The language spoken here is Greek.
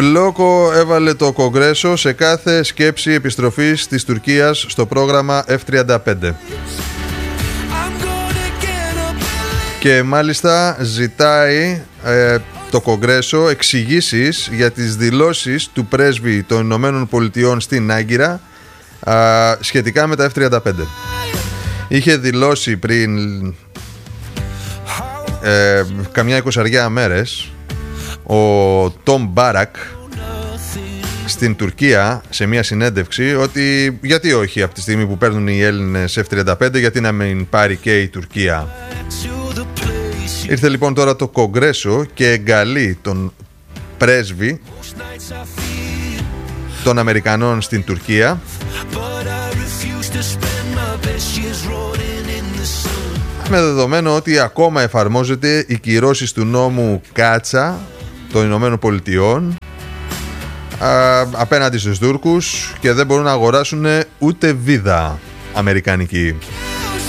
Μπλόκο έβαλε το Κογκρέσο σε κάθε σκέψη επιστροφής της Τουρκίας στο πρόγραμμα F-35. Και μάλιστα ζητάει το Κογκρέσο εξηγήσεις για τις δηλώσεις του πρέσβη των Ηνωμένων Πολιτειών στην Άγκυρα σχετικά με τα F-35. Είχε δηλώσει πριν καμιά 20 μέρες ο Τόμ Μπάρακ στην Τουρκία σε μια συνέντευξη ότι γιατί όχι, από τη στιγμή που παίρνουν οι Έλληνες F-35, γιατί να μην πάρει και η Τουρκία. Ήρθε λοιπόν τώρα το Κογκρέσο και εγκαλεί τον πρέσβη των Αμερικανών στην Τουρκία, με δεδομένο ότι ακόμα εφαρμόζεται οι κυρώσεις του νόμου Κάτσα των Ηνωμένων Πολιτειών απέναντι στους Τούρκους και δεν μπορούν να αγοράσουν ούτε βίδα αμερικανική.